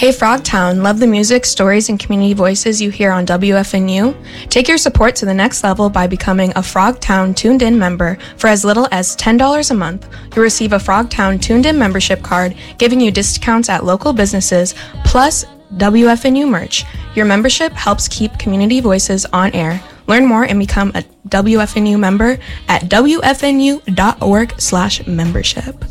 Hey Frogtown, love the music, stories, and community voices you hear on WFNU? Take your support to the next level by becoming a Frogtown Tuned In member for as little as $10 a month. You'll receive a Frogtown Tuned In membership card, giving you discounts at local businesses, plus WFNU merch. Your membership helps keep community voices on air. Learn more and become a WFNU member at wfnu.org/membership.